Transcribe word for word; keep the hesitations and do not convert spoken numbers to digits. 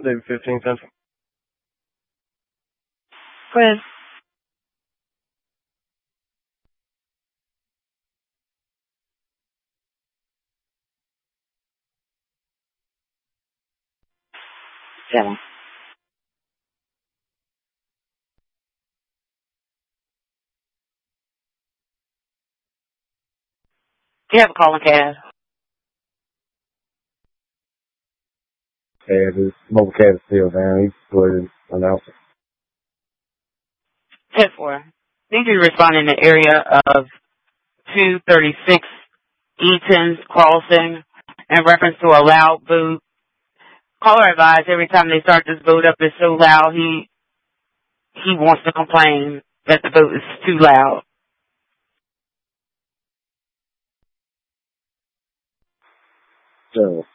David fifteen Central. Chris. Seven. You have a call on Cav. Cav is, mobile Cav is still down. He's put announced it. ten four. Need you to respond in the area of two thirty-six Eaton's Crossing in reference to a loud boot. Caller advised every time they start this boot up, it's so loud, he he wants to complain that the boot is too loud. So,